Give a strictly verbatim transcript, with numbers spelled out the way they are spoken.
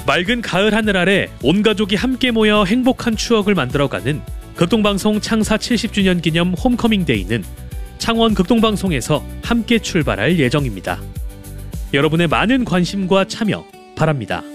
맑은 가을 하늘 아래 온 가족이 함께 모여 행복한 추억을 만들어가는 극동방송 창사 칠십 주년 기념 홈커밍데이는 창원 극동방송에서 함께 출발할 예정입니다. 여러분의 많은 관심과 참여 바랍니다.